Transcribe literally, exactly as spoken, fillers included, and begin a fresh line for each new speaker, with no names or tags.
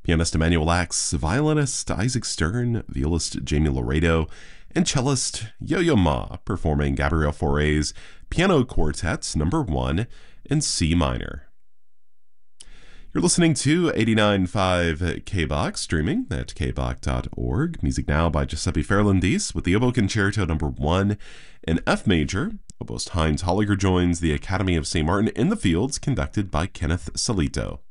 pianist Emmanuel Axe, violinist Isaac Stern, violist Jamie Laredo, and cellist Yo-Yo Ma performing Gabriel Fauré's Piano Quartet Number one in C minor. You're listening to eighty-nine point five K B O C, streaming at k b o c dot org. Music now by Giuseppe Ferrandis with the Oboe Concerto Number one in F major. Oboist Heinz Holliger joins the Academy of Saint Martin in the Fields, conducted by Kenneth Salito.